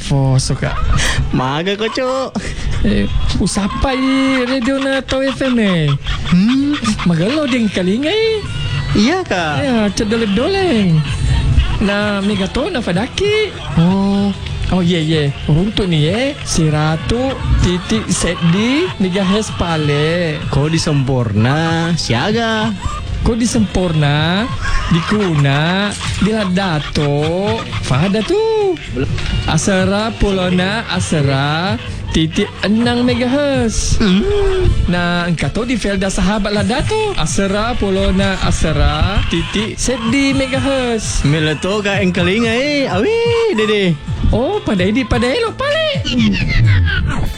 Fo suka. Maga ko, Cuk. Usapai radio na Tau FM Magalaw din kalingay. Iya ka? Ya, cedoleng-doleng. Na migato na fadaki. Oh ye. Untuk ni 100.7 MHz pale. Ko di sempurna, siaga. Ko di sempurna, di kuna, di dato. Fahada tu. Asara pulona asara 6 MHz. Nah, engkau di Felda sahabat lah dato. Asara pulona asara 7 MHz. Mila to ka engkalinga awi dede. Oh, padai lo pale.